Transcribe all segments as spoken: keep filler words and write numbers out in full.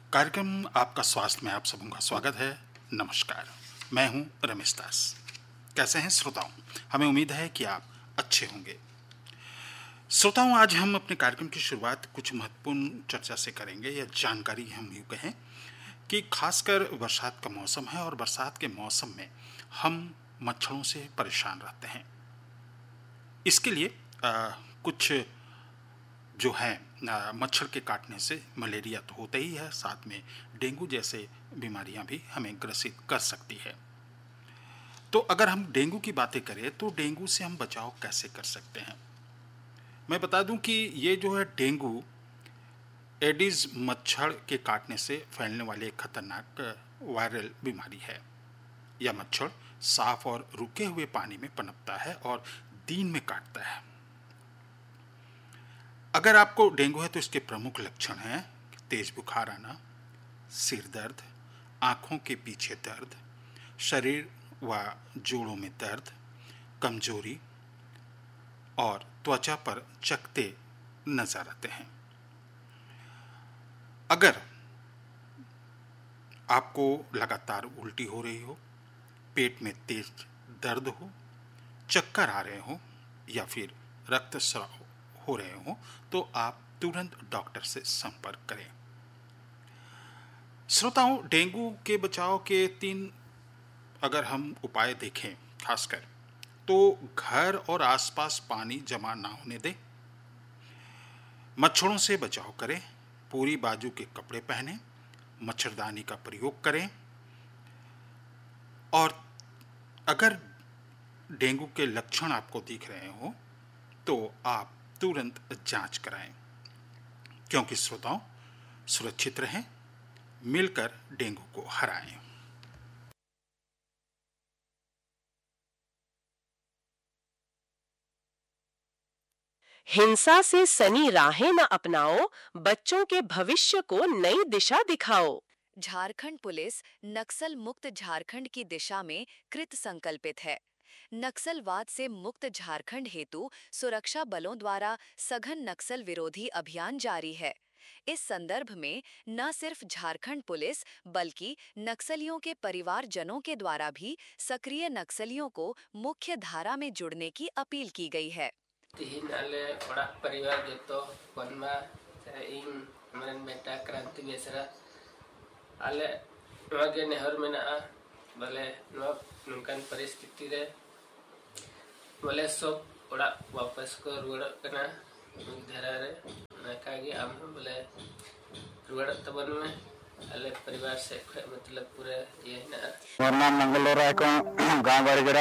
कार्यक्रम आपका स्वास्थ्य में आप सबों का स्वागत है। नमस्कार, मैं हूं रमेश दास। कैसे हैं श्रोताओं? हमें उम्मीद है कि आप अच्छे होंगे। श्रोताओं, आज हम अपने कार्यक्रम की शुरुआत कुछ महत्वपूर्ण चर्चा से करेंगे या जानकारी हम यूँ कहें कि खासकर बरसात का मौसम है और बरसात के मौसम में हम मच्छरों से परेशान रहते हैं। इसके लिए आ, कुछ जो है मच्छर के काटने से मलेरिया तो होता ही है, साथ में डेंगू जैसे बीमारियां भी हमें ग्रसित कर सकती है। तो अगर हम डेंगू की बातें करें तो डेंगू से हम बचाव कैसे कर सकते हैं? मैं बता दूं कि ये जो है डेंगू एडिस मच्छर के काटने से फैलने वाली एक खतरनाक वायरल बीमारी है। यह मच्छर साफ और रुके हुए पानी में पनपता है और दिन में काटता है। अगर आपको डेंगू है तो इसके प्रमुख लक्षण हैं तेज बुखार आना, सिर दर्द, आँखों के पीछे दर्द, शरीर व जोड़ों में दर्द, कमजोरी और त्वचा पर चकत्ते नजर आते हैं। अगर आपको लगातार उल्टी हो रही हो, पेट में तेज दर्द हो, चक्कर आ रहे हो या फिर रक्तस्राव हो रहे हो तो आप तुरंत डॉक्टर से संपर्क करें। श्रोताओं, डेंगू के बचाव के तीन अगर हम उपाय देखें खासकर तो घर और आसपास पानी जमा ना होने दें, मच्छरों से बचाव करें, पूरी बाजू के कपड़े पहनें, मच्छरदानी का प्रयोग करें और अगर डेंगू के लक्षण आपको दिख रहे हो तो आप तुरंत जांच कराएं। क्योंकि श्रोताओं, सुरक्षित रहें, मिलकर डेंगू को हराएं। हिंसा से सनी राहें न अपनाओ, बच्चों के भविष्य को नई दिशा दिखाओ। झारखंड पुलिस नक्सल मुक्त झारखंड की दिशा में कृत संकल्पित है। नक्सलवाद से मुक्त झारखंड हेतु सुरक्षा बलों द्वारा सघन नक्सल विरोधी अभियान जारी है। इस संदर्भ में न सिर्फ झारखंड पुलिस बल्कि नक्सलियों के परिवारजनों के द्वारा भी सक्रिय नक्सलियों को मुख्य धारा में जुड़ने की अपील की गई है। तिहिन आले बड़ा परिवार जतो वनमा इन मन बेटा क्रांति बेसरा आले नवागे नेहर मेना भले नवा नुकान परिस्थिति रे बोले सब बड़ा वापस को रुड़ कना धरा रे नकागे आम बोले रुड़ तबन में आले परिवार से मतलब पूरे ये ना मोर नाम मंगलोरा को गांव बरगड़ा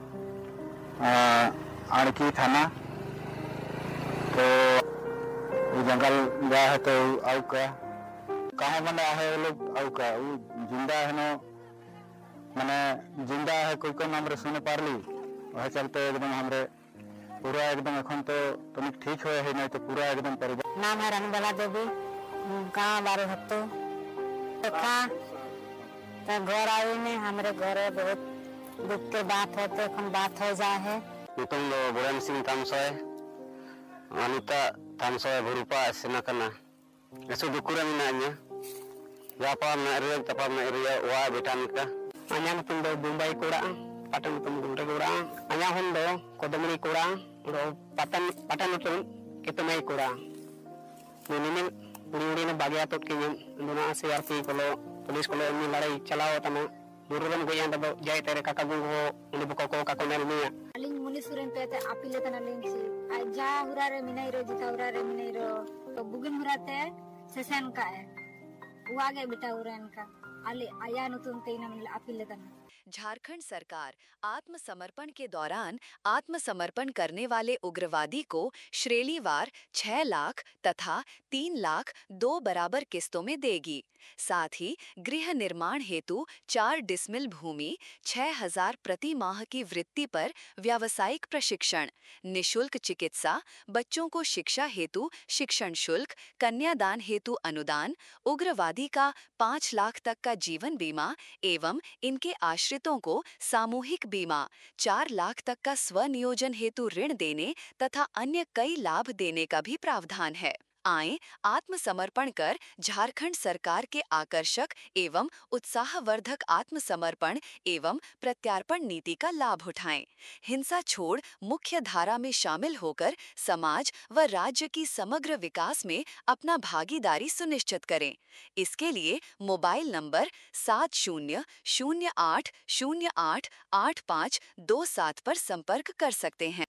आड़की थाना। तो जंगल गया है तो आउ का कहाँ बना है वो लोग आउ का वो जिंदा है ना, माने जिंदा है कोई को नाम रे सुने पारली वह चलते एकदम हमरे पूरा एकदम अखन तो तनिक ठीक हुए है नहीं तो पूरा एकदम परिवार। नाम है रनबाला देवी, कहाँ बारे हत्तो देखा तो घर आई में हमारे घर बहुत दुख के बात है तो अखन बात हो जाए है। तुम लोग बुरान सिंह तामसोय अनिता तामसोय भुरुपा सेना कना ऐसे दुकुरा में ना जापा में रियल तपा में रिया वा बेटान का अन्या तुम दो मुंबई कोड़ा पटन तुम गुंडे कोड़ा अन्या हम दो कोदमरी कोड़ा रो पटन पटन तुम कितने कोड़ा निनिन उड़ी ने बागिया तो के दोना सीआरपी कोलो पुलिस कोलो में लड़ाई चलाओ तना दुरबन गोया दो जाय तेरे काका गु हो उनी बको को काको नेल मिया अलिंग मुनि सुरेन पे ते अपीले तना लेंग से आ जा हुरा रे मिनाई रो जिता हुरा रे मिनाई रो तो बुगिन हुराते सेशन का है वो आगे बेटा हुरन का आले आया नु तुम तेना मिल अपीले तना। झारखंड सरकार आत्मसमर्पण के दौरान आत्मसमर्पण करने वाले उग्रवादी को श्रेणीवार छह लाख तथा तीन लाख दो बराबर किस्तों में देगी। साथ ही गृह निर्माण हेतु चार डिसमिल भूमि छह हजार प्रति माह की वृत्ति पर व्यावसायिक प्रशिक्षण, निशुल्क चिकित्सा, बच्चों को शिक्षा हेतु शिक्षण शुल्क, कन्यादान हेतु अनुदान, उग्रवादी का पाँच लाख तक का जीवन बीमा एवं इनके आश्रितों को सामूहिक बीमा, चार लाख तक का स्वनियोजन हेतु ऋण देने तथा अन्य कई लाभ देने का भी प्रावधान है। आए आत्मसमर्पण कर झारखंड सरकार के आकर्षक एवं उत्साहवर्धक आत्मसमर्पण एवं प्रत्यार्पण नीति का लाभ उठाएं। हिंसा छोड़ मुख्य धारा में शामिल होकर समाज व राज्य की समग्र विकास में अपना भागीदारी सुनिश्चित करें। इसके लिए मोबाइल नंबर सात शून्य शून्य आठ शून्य आठ आठ पाँच दो सात पर संपर्क कर सकते हैं।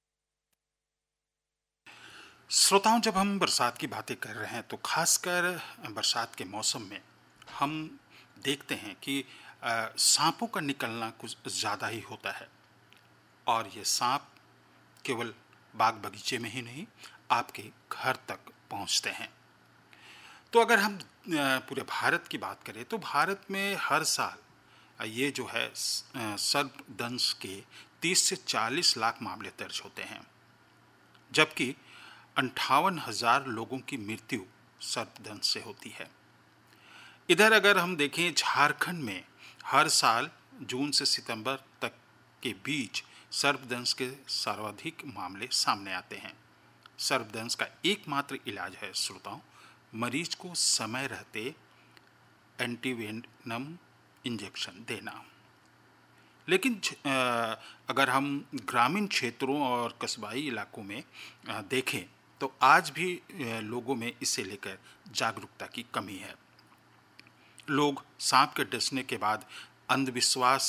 श्रोताओं, जब हम बरसात की बातें कर रहे हैं तो खासकर बरसात के मौसम में हम देखते हैं कि सांपों का निकलना कुछ ज़्यादा ही होता है और ये सांप केवल बाग बगीचे में ही नहीं, आपके घर तक पहुंचते हैं। तो अगर हम पूरे भारत की बात करें तो भारत में हर साल ये जो है सर्पदंश के तीस से चालीस लाख मामले दर्ज होते हैं, जबकि अंठावन हजार लोगों की मृत्यु सर्पदंश से होती है। इधर अगर हम देखें, झारखंड में हर साल जून से सितंबर तक के बीच सर्पदंश के सर्वाधिक मामले सामने आते हैं। सर्पदंश का एकमात्र इलाज है श्रोताओं, मरीज को समय रहते एंटीवेनम इंजेक्शन देना। लेकिन अगर हम ग्रामीण क्षेत्रों और कस्बाई इलाकों में देखें तो आज भी लोगों में इसे लेकर जागरूकता की कमी है। लोग सांप के डसने के बाद अंधविश्वास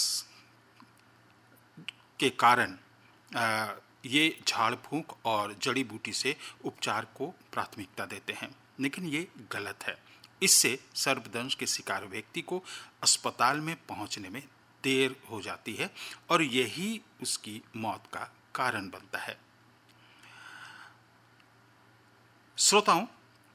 के कारण ये झाड़ फूंक और जड़ी बूटी से उपचार को प्राथमिकता देते हैं, लेकिन ये गलत है। इससे सर्पदंश के शिकार व्यक्ति को अस्पताल में पहुंचने में देर हो जाती है और यही उसकी मौत का कारण बनता है। श्रोताओं,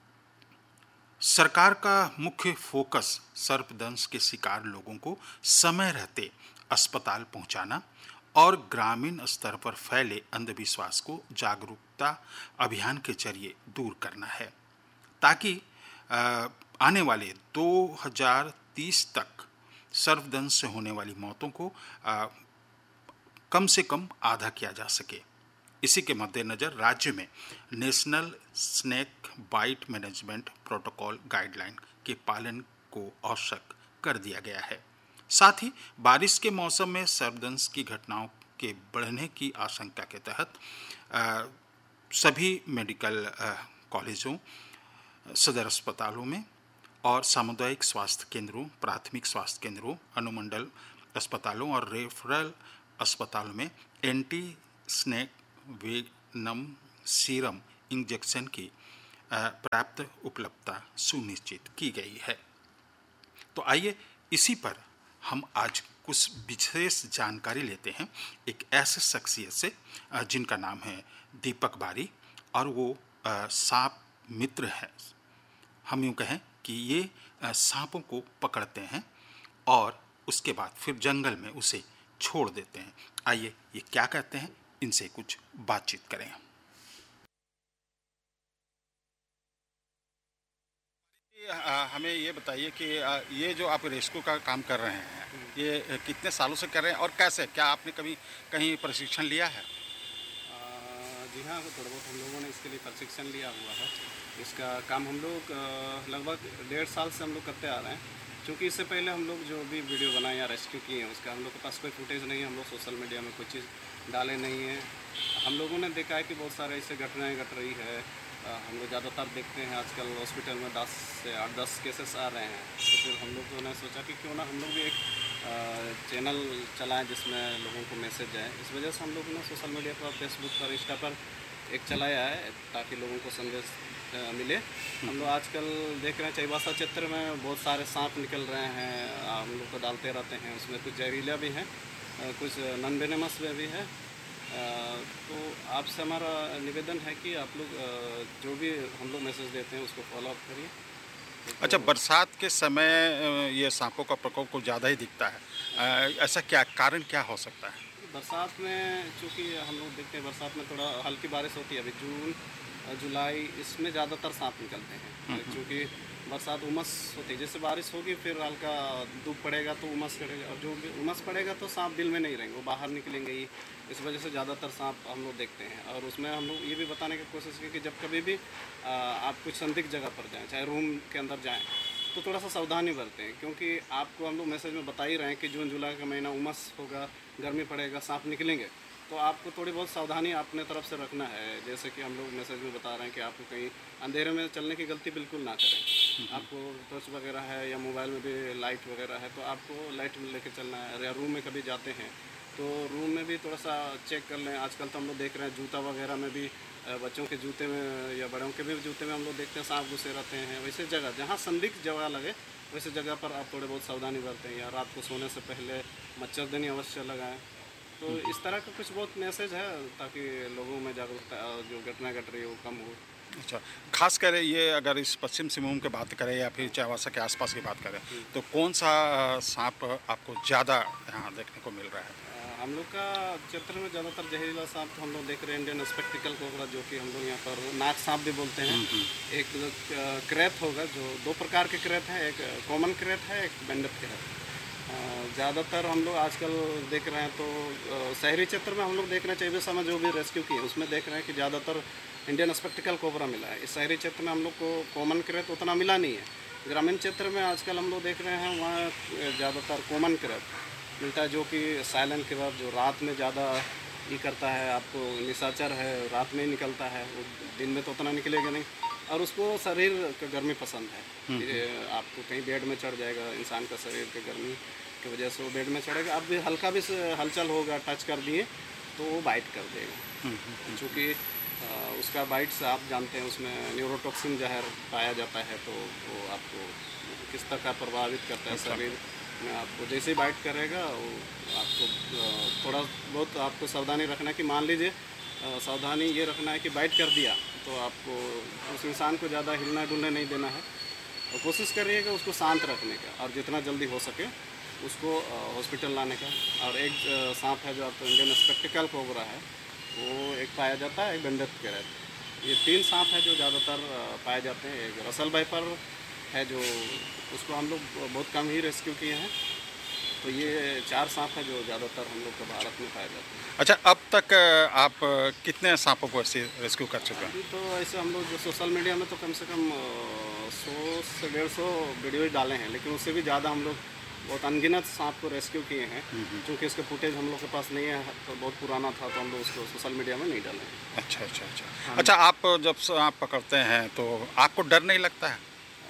सरकार का मुख्य फोकस सर्पदंश के शिकार लोगों को समय रहते अस्पताल पहुंचाना और ग्रामीण स्तर पर फैले अंधविश्वास को जागरूकता अभियान के जरिए दूर करना है, ताकि आने वाले दो हज़ार तीस तक सर्पदंश से होने वाली मौतों को आ, कम से कम आधा किया जा सके। इसी के मद्देनजर राज्य में national snake bite management protocol guideline के पालन को आवश्यक कर दिया गया है। साथ ही बारिश के मौसम में सर्पदंश की घटनाओं के बढ़ने की आशंका के तहत आ, सभी मेडिकल आ, कॉलेजों, सदर अस्पतालों में और सामुदायिक स्वास्थ्य केंद्रों, प्राथमिक स्वास्थ्य केंद्रों, अनुमंडल अस्पतालों और रेफरल अस्पतालों में anti snake venom serum injection की पर्याप्त उपलब्धता सुनिश्चित की गई है। तो आइए इसी पर हम आज कुछ विशेष जानकारी लेते हैं एक ऐसे शख्सियत से जिनका नाम है दीपक बारी और वो सांप मित्र है। हम यूँ कहें कि ये सांपों को पकड़ते हैं और उसके बाद फिर जंगल में उसे छोड़ देते हैं। आइए ये क्या कहते हैं, इनसे कुछ बातचीत करें। हमें ये बताइए कि ये जो आप रेस्क्यू का काम कर रहे हैं, ये कितने सालों से कर रहे हैं और कैसे, क्या आपने कभी कहीं प्रशिक्षण लिया है? जी हाँ, थोड़ा बहुत हम लोगों ने इसके लिए प्रशिक्षण लिया हुआ है। इसका काम हम लोग लगभग डेढ़ साल से हम लोग करते आ रहे हैं, क्योंकि इससे पहले हम लोग जो भी वीडियो बनाए या रेस्क्यू किए हैं उसका हम लोग के पास कोई फुटेज नहीं है, हम लोग सोशल मीडिया में कोई चीज़ डाले नहीं हैं। हम लोगों ने देखा है कि बहुत सारे ऐसे घटनाएँ घट रही है। हम लोग ज़्यादातर देखते हैं आजकल हॉस्पिटल में दस से आठ दस केसेस आ रहे हैं, तो फिर हम लोगों ने सोचा कि क्यों ना हम लोग भी एक चैनल चलाएं जिसमें लोगों को मैसेज जाए। इस वजह से हम लोगों ने सोशल मीडिया पर, फेसबुक पर, इंस्टा पर एक चलाया है ताकि लोगों को संदेश मिले। हम लोग आजकल देख रहे हैं चाईबासा क्षेत्र में बहुत सारे सांप निकल रहे हैं, हम लोग को डालते रहते हैं। उसमें कुछ जहरीला भी हैं, कुछ नॉन वेनेमस में भी है। तो आपसे हमारा निवेदन है कि आप लोग जो भी हम लोग मैसेज देते हैं उसको फॉलो अप करिए। अच्छा, बरसात के समय ये सांपों का प्रकोप कुछ ज़्यादा ही दिखता है, ऐसा क्या कारण क्या हो सकता है? बरसात में चूँकि हम लोग देखते हैं बरसात में थोड़ा हल्की बारिश होती है। अभी जून जुलाई, इसमें ज़्यादातर सांप निकलते हैं। क्योंकि बरसात उमस होती है, जैसे बारिश होगी फिर हल्का धूप पड़ेगा तो उमस करेगा, और जो भी उमस पड़ेगा तो सांप बिल में नहीं रहेंगे, वो बाहर निकलेंगे ही। इस वजह से ज़्यादातर सांप हम लोग देखते हैं। और उसमें हम लोग ये भी बताने की कोशिश की कि जब कभी भी आ, आप कुछ संदिग्ध जगह पर जाएँ, चाहे रूम के अंदर जाएँ, तो थोड़ा सा सावधानी बरतें। क्योंकि आपको हम लोग मैसेज में बता ही रहे हैं कि जून जुलाई का महीना उमस होगा, गर्मी पड़ेगा, सांप निकलेंगे, तो आपको थोड़ी बहुत सावधानी अपने तरफ से रखना है। जैसे कि हम लोग मैसेज में बता रहे हैं कि आपको कहीं अंधेरे में चलने की गलती बिल्कुल ना करें। आपको टॉर्च वगैरह है या मोबाइल में भी लाइट वगैरह है, तो आपको लाइट लेके चलना है। या रूम में कभी जाते हैं तो रूम में भी थोड़ा सा चेक कर लें। आजकल तो हम लोग देख रहे हैं जूता वगैरह में भी, बच्चों के जूते में या बड़ों के भी जूते में हम लोग देखते हैं सांप घुसे रहते हैं। वैसे जगह जहाँ संदिग्ध जगह लगे वैसे जगह पर आप थोड़े बहुत सावधानी बरतें। या रात को सोने से पहले मच्छरदानी अवश्य लगाएं। तो इस तरह का कुछ बहुत मैसेज है ताकि लोगों में जागरूकता, जो घटना घट रही है वो कम हो। अच्छा, खास कर ये अगर इस पश्चिम सिंहभूम की बात करें या फिर चाईबासा के आसपास की बात करें, तो कौन सा सांप आपको ज़्यादा यहाँ देखने को मिल रहा है? हम लोग का क्षेत्र में ज़्यादातर जहरीला सांप तो हम लोग देख रहे हैं इंडियन स्पेक्टिकल कोबरा, जो कि हम लोग यहाँ पर नाग सांप भी बोलते हैं। एक क्रेत होगा, जो दो प्रकार के क्रेत हैं, एक कॉमन क्रेत है, एक बैंडेड क्रेत। ज़्यादातर हम लोग आजकल देख रहे हैं तो शहरी क्षेत्र में हम लोग देख रहे हैं, चाईबासा में जो भी रेस्क्यू किए उसमें देख रहे हैं कि ज़्यादातर इंडियन स्पेक्टिकल कोबरा मिला है। इस शहरी क्षेत्र में हम लोग को कॉमन क्रेत उतना मिला नहीं है। ग्रामीण क्षेत्र में आजकल हम लोग देख रहे हैं वहाँ ज़्यादातर कॉमन क्रेत मिलता है, जो कि साइलेंट क्रेत, जो रात में ज़्यादा ये करता है, आपको निशाचर है, रात में ही निकलता है, वो दिन में तो उतना निकलेगा नहीं। और उसको शरीर का गर्मी पसंद है। आपको कहीं बेड में चढ़ जाएगा, इंसान का शरीर की गर्मी की वजह से वो बेड में चढ़ेगा। अब भी हल्का भी हलचल होगा, टच कर दिए तो वो बाइट कर देगा। चूँकि उसका बाइट से आप जानते हैं उसमें न्यूरोटॉक्सिन जहर पाया जाता है, तो वो आपको किस तरह प्रभावित करता है शरीर में। आपको जैसे ही बाइट करेगा वो आपको थोड़ा बहुत आपको सावधानी रखना है कि मान लीजिए सावधानी ये रखना है कि बाइट कर दिया तो आपको उस इंसान को ज़्यादा हिलना डुलने नहीं देना है। और कोशिश करिएगा उसको शांत रखने का, और जितना जल्दी हो सके उसको हॉस्पिटल लाने का। और एक सांप है जो आपको इंडियन स्पेक्टिकल कोबरा है, वो एक पाया जाता है, एक बैंडेड क्रेत। ये तीन सांप है जो ज़्यादातर पाए जाते हैं। एक रसल वाइपर है जो उसको हम लोग बहुत कम ही रेस्क्यू किए हैं। तो ये चार सांप है जो ज़्यादातर हम लोग को भारत में पाए जाते हैं। अच्छा, अब तक आप कितने सांपों को ऐसे रेस्क्यू कर चुके हैं? अभी तो ऐसे हम लोग जो सोशल मीडिया में तो कम से कम सौ से डेढ़ सौ वीडियो डाले हैं, लेकिन उससे भी ज़्यादा हम लोग बहुत अनगिनत सांप को रेस्क्यू किए हैं। क्योंकि इसका फुटेज हम लोग के पास नहीं है, तो बहुत पुराना था, तो हम लोग उसको सोशल मीडिया में नहीं डाले। अच्छा अच्छा अच्छा अच्छा, आप जब सांप पकड़ते हैं तो आपको डर नहीं लगता है?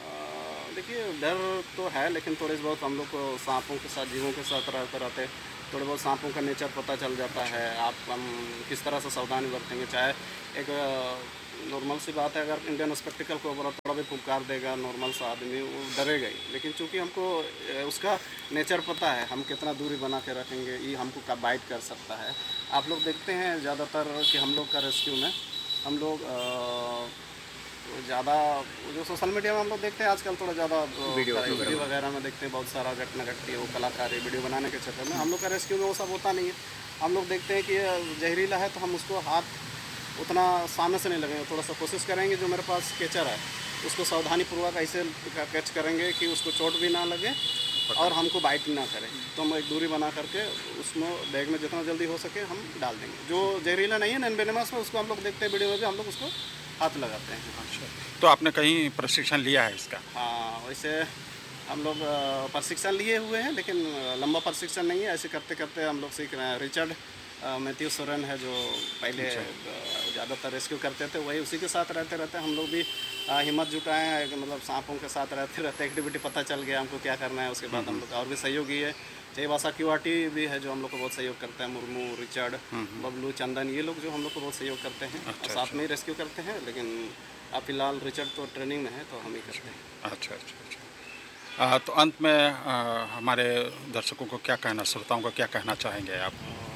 देखिए, डर तो है, लेकिन थोड़े बहुत हम लोग को सांपों के साथ, जीवों के साथ रहते रहते थोड़े बहुत सांपों का नेचर पता चल जाता है। आप हम किस तरह से सावधानी बरतेंगे। चाहे एक नॉर्मल सी बात है, अगर इंडियन स्पेक्टिकल कोबरा थोड़ा भी फुफकार देगा नॉर्मल सा आदमी, वो डरेगा ही। लेकिन चूंकि हमको उसका नेचर पता है, हम कितना दूरी बना के रखेंगे, ये हमको का बाइट कर सकता है। आप लोग देखते हैं ज़्यादातर कि हम लोग का रेस्क्यू में हम लोग ज़्यादा जो सोशल मीडिया में हम लोग देखते हैं आजकल, थोड़ा ज़्यादा वीडियो वगैरह में देखते हैं, बहुत सारा घटना घटती है, वो कलाकारी वीडियो बनाने के चक्कर में। हम लोग का रेस्क्यू में वो सब होता नहीं है। हम लोग देखते हैं कि जहरीला है तो हम उसको हाथ उतना सामने से नहीं लगेंगे, थोड़ा सा कोशिश करेंगे, जो मेरे पास कैचर है उसको सावधानीपूर्वक ऐसे कैच करेंगे कि उसको चोट भी ना लगे और हमको बाइट ना करे। तो हम एक दूरी बना करके उसमें बैग में जितना जल्दी हो सके हम डाल देंगे। जो जहरीला नहीं है, नॉन वेनेमस में, उसको हम लोग देखते हैं वीडियो में भी, हम लोग उसको हाथ लगाते हैं। अच्छा, तो आपने कहीं प्रशिक्षण लिया है इसका? हाँ, वैसे हम लोग प्रशिक्षण लिए हुए हैं, लेकिन लंबा प्रशिक्षण नहीं है। ऐसे करते करते हम लोग सीख रहे हैं। रिचर्ड मैथ्यू सोरेन है जो पहले ज़्यादातर रेस्क्यू करते थे, वही उसी के साथ रहते रहते हम लोग भी हिम्मत जुटाए हैं। मतलब सांपों के साथ रहते रहते एक्टिविटी पता चल गया हमको क्या करना है। उसके बाद हम लोग और भी सहयोगी है, चाईबासा क्यूआरटी भी है जो हम लोग को बहुत सहयोग करता है। मुर्मू, रिचर्ड, बबलू, चंदन, ये लोग जो हम लोग को बहुत सहयोग करते हैं। अच्छा, साथ में ही रेस्क्यू करते हैं। लेकिन अब फिलहाल रिचर्ड तो ट्रेनिंग में है, तो हम ही करते हैं। अच्छा अच्छा अच्छा आ, तो अंत में आ, हमारे दर्शकों को क्या कहना, श्रोताओं को क्या कहना चाहेंगे आप?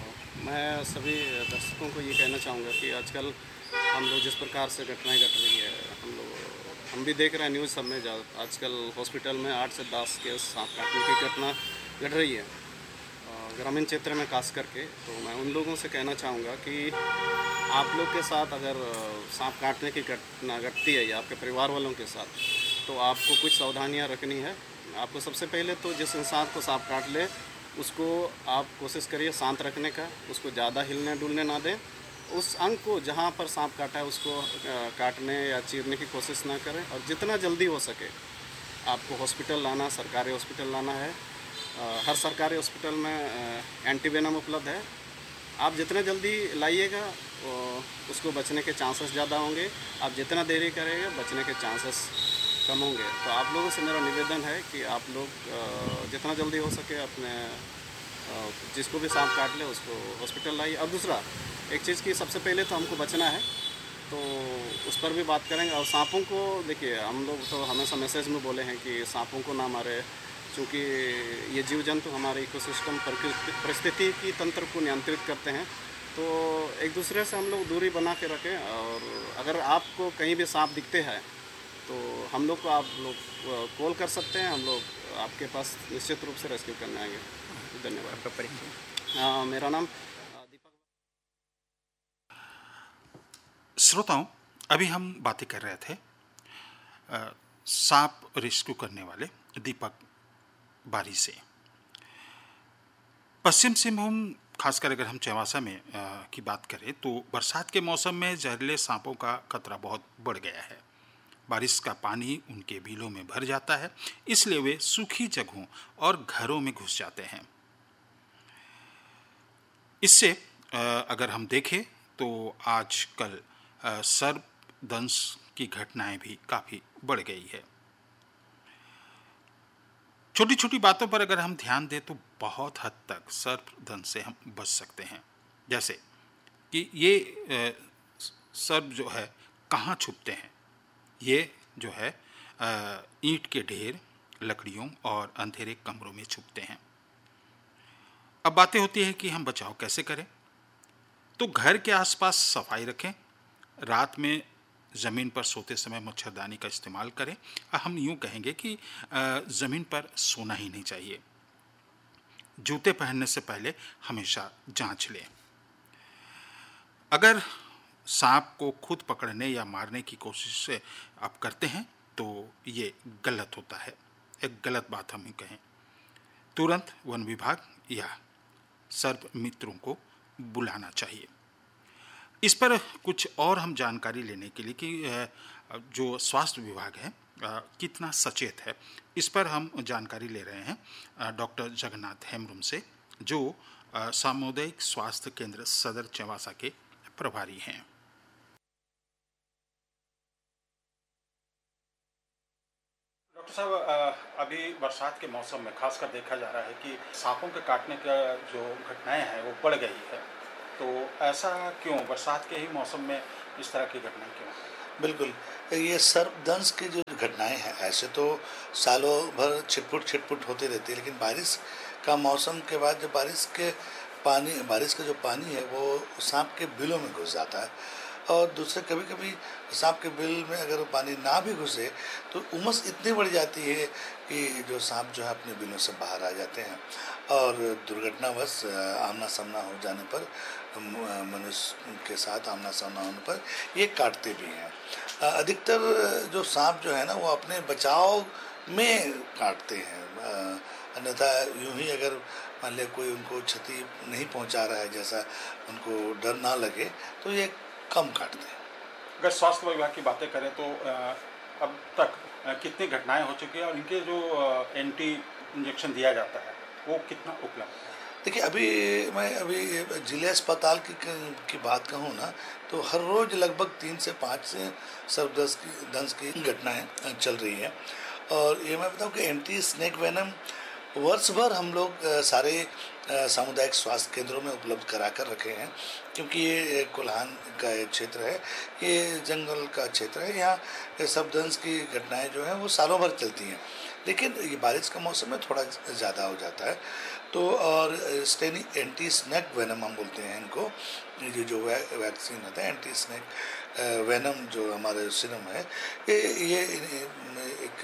मैं सभी दर्शकों को ये कहना चाहूँगा कि आजकल हम लोग जिस प्रकार से घटनाएं घट रही है, हम लोग हम भी देख रहे हैं न्यूज़ सब में, आजकल हॉस्पिटल में आठ से दस केस सांप काटने की घटना घट रही है। ग्रामीण क्षेत्र में खास करके, तो मैं उन लोगों से कहना चाहूँगा कि आप लोग के साथ अगर सांप काटने की घटना घटती है या आपके परिवार वालों के साथ, तो आपको कुछ सावधानियाँ रखनी है। आपको सबसे पहले तो जिस इंसान को सांप काट ले उसको आप कोशिश करिए शांत रखने का, उसको ज़्यादा हिलने डुलने ना दें। उस अंग को जहाँ पर सांप काटा है उसको काटने या चीरने की कोशिश ना करें, और जितना जल्दी हो सके आपको हॉस्पिटल लाना, सरकारी हॉस्पिटल लाना है। हर सरकारी हॉस्पिटल में एंटीवेनम उपलब्ध है। आप जितने जल्दी लाइएगा उसको बचने के चांसेस ज़्यादा होंगे, आप जितना देरी करेंगे बचने के चांसेस कम होंगे। तो आप लोगों से मेरा निवेदन है कि आप लोग जितना जल्दी हो सके अपने जिसको भी सांप काट ले उसको हॉस्पिटल लाइए। और दूसरा एक चीज़ की सबसे पहले तो हमको बचना है, तो उस पर भी बात करेंगे। और सांपों को देखिए, हम लोग तो हमेशा मैसेज में बोले हैं कि सांपों को ना मारे, क्योंकि ये जीव जंतु हमारे इकोसिस्टम परिस्थिति की तंत्र को नियंत्रित करते हैं। तो एक दूसरे से हम लोग दूरी बना के रखें, और अगर आपको कहीं भी सांप दिखते हैं तो हम लोग को आप लोग कॉल कर सकते हैं, हम लोग आपके पास निश्चित रूप से रेस्क्यू करने आएंगे। धन्यवाद। आपका परिचय? मेरा नाम दीपक। श्रोताओं, अभी हम बातें कर रहे थे सांप रेस्क्यू करने वाले दीपक बारी से। पश्चिम सिंहभूम, खासकर अगर हम चौवासा में आ, की बात करें तो बरसात के मौसम में जहरीले सांपों का खतरा बहुत बढ़ गया है। बारिश का पानी उनके बिलों में भर जाता है, इसलिए वे सूखी जगहों और घरों में घुस जाते हैं। इससे अगर हम देखें तो आजकल सर्पदंश की घटनाएं भी काफ़ी बढ़ गई है। छोटी छोटी बातों पर अगर हम ध्यान दें तो बहुत हद तक सर्पदंश से हम बच सकते हैं। जैसे कि ये सर्प जो है कहाँ छुपते हैं, ये जो है ईंट के ढेर, लकड़ियों और अंधेरे कमरों में छुपते हैं। अब बातें होती है कि हम बचाव कैसे करें। तो घर के आसपास सफाई रखें, रात में ज़मीन पर सोते समय मच्छरदानी का इस्तेमाल करें। हम यूँ कहेंगे कि ज़मीन पर सोना ही नहीं चाहिए। जूते पहनने से पहले हमेशा जांच लें। अगर सांप को खुद पकड़ने या मारने की कोशिश से आप करते हैं तो ये गलत होता है, एक गलत बात हम कहें। तुरंत वन विभाग या सर्प मित्रों को बुलाना चाहिए। इस पर कुछ और हम जानकारी लेने के लिए कि जो स्वास्थ्य विभाग है कितना सचेत है, इस पर हम जानकारी ले रहे हैं डॉक्टर जगन्नाथ हेम्ब्रम से, जो सामुदायिक स्वास्थ्य केंद्र सदर चौवासा के प्रभारी हैं। डॉक्टर साहब, अभी बरसात के मौसम में खासकर देखा जा रहा है कि सांपों के काटने का जो घटनाएं हैं वो बढ़ गई है, तो ऐसा क्यों? बरसात के ही मौसम में इस तरह की घटनाएं क्यों? बिल्कुल, ये सर्पदंश की जो घटनाएं हैं ऐसे तो सालों भर छिटपुट छिटपुट होती रहती है, लेकिन बारिश का मौसम के बाद जो बारिश के पानी बारिश का जो पानी है वो सांप के बिलों में घुस जाता है। और दूसरे कभी कभी सांप के बिल में अगर पानी ना भी घुसे तो उमस इतनी बढ़ जाती है कि जो सांप जो है अपने बिलों से बाहर आ जाते हैं, और दुर्घटनावश आमना सामना हो जाने पर, मनुष्य के साथ आमना सामना होने पर ये काटते भी हैं। अधिकतर जो सांप जो है ना वो अपने बचाव में काटते हैं, अन्यथा यूं ही अगर मान लिया कोई उनको क्षति नहीं पहुंचा रहा है, जैसा उनको डर ना लगे, तो ये कम काटते हैं। अगर स्वास्थ्य विभाग की बातें करें तो अब तक कितनी घटनाएं हो चुकी हैं और इनके जो एंटी इंजेक्शन दिया जाता है वो कितना उपलब्ध है? देखिए, अभी मैं अभी जिले अस्पताल की की बात कहूँ ना तो हर रोज लगभग तीन से पाँच से सर्पदंश की दंश की घटनाएं चल रही है। और ये मैं बताऊँ कि एंटी स्नेक वेनम वर्ष भर हम लोग सारे सामुदायिक स्वास्थ्य केंद्रों में उपलब्ध करा कर रखे हैं, क्योंकि ये कोल्हान का क्षेत्र है, ये जंगल का क्षेत्र है, यहाँ सर्पदंश की घटनाएं जो हैं वो सालों भर चलती हैं, लेकिन ये बारिश का मौसम में थोड़ा ज़्यादा हो जाता है। तो और स्टेनी एंटी स्नेक वेनम हम बोलते हैं इनको, ये जो वै, वैक्सीन होता है एंटी स्नेक वेनम जो हमारे सिरम है, ये ये एक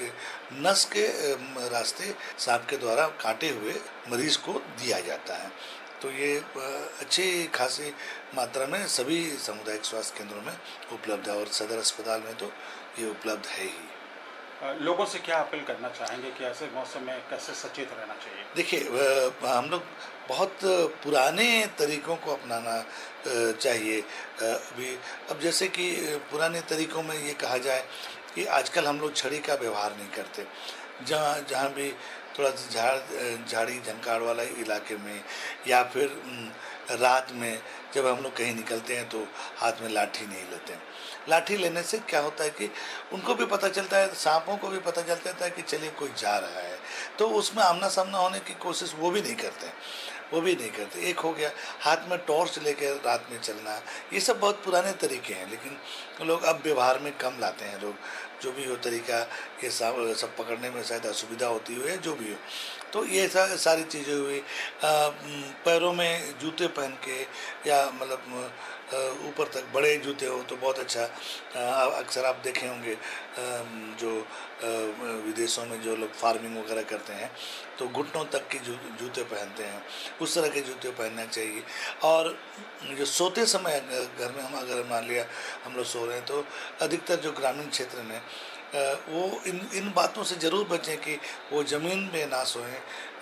नस के अम, रास्ते सांप के द्वारा काटे हुए मरीज को दिया जाता है। तो ये अ, अच्छी खासी मात्रा में सभी सामुदायिक स्वास्थ्य केंद्रों में उपलब्ध है और सदर अस्पताल में तो ये उपलब्ध है ही। अ, लोगों से क्या अपील करना चाहेंगे कि ऐसे मौसम में कैसे सचेत रहना चाहिए? देखिए, अ, हम लोग बहुत पुराने तरीकों को अपनाना अ, चाहिए। अ, अभी अब जैसे कि पुराने तरीकों में ये कहा जाए कि आजकल हम लोग छड़ी का व्यवहार नहीं करते। जहाँ जहाँ भी थोड़ा सा झाड़ झाड़ी झंकाड़ वाला इलाके में या फिर उम, रात में जब हम लोग कहीं निकलते हैं तो हाथ में लाठी नहीं लेते हैं। लाठी लेने से क्या होता है कि उनको भी पता चलता है, सांपों को भी पता चल जाता है कि चलिए कोई जा रहा है, तो उसमें आमना सामना होने की कोशिश वो भी नहीं करते वो भी नहीं करते। एक हो गया हाथ में टॉर्च लेकर रात में चलना, ये सब बहुत पुराने तरीके हैं, लेकिन लोग अब व्यवहार में कम लाते हैं। लोग जो भी हो तरीका, ये सब सब पकड़ने में शायद असुविधा होती हो या जो भी हो, तो ये सा, सारी चीज़ें हुई। पैरों में जूते पहन के या मतलब अ, ऊपर तक बड़े जूते हो तो बहुत अच्छा। अ, अक्सर आप देखे होंगे अ, जो अ, विदेशों में जो लोग फार्मिंग वगैरह करते हैं तो घुटनों तक के जू, जूते पहनते हैं, उस तरह के जूते पहनना चाहिए। और जो सोते समय घर में हम अगर मान लिया हम लोग सो रहे हैं तो अधिकतर जो ग्रामीण क्षेत्र में अ, वो इन इन बातों से ज़रूर बचें कि वो ज़मीन में ना सोएं।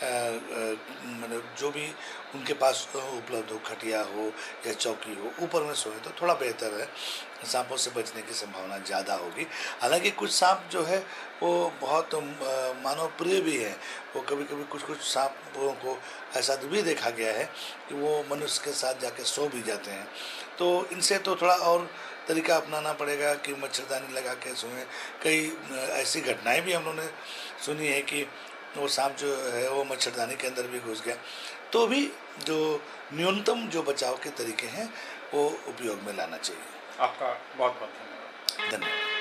मतलब जो भी उनके पास उपलब्ध हो, खटिया हो या चौकी हो, ऊपर में सोएं तो थोड़ा बेहतर है, सांपों से बचने की संभावना ज़्यादा होगी। हालांकि कुछ सांप जो है वो बहुत मानव प्रिय भी है। वो कभी कभी कुछ कुछ सांपों को ऐसा भी देखा गया है कि वो मनुष्य के साथ जाके सो भी जाते हैं। तो इनसे तो थोड़ा और तरीका अपनाना पड़ेगा कि मच्छरदानी लगा के सोएं। कई ऐसी घटनाएं भी हम लोगों ने सुनी है कि वो सांप जो है वो मच्छरदानी के अंदर भी घुस गया। तो भी जो न्यूनतम जो बचाव के तरीके हैं वो उपयोग में लाना चाहिए। आपका बहुत बहुत धन्यवाद। धन्यवाद।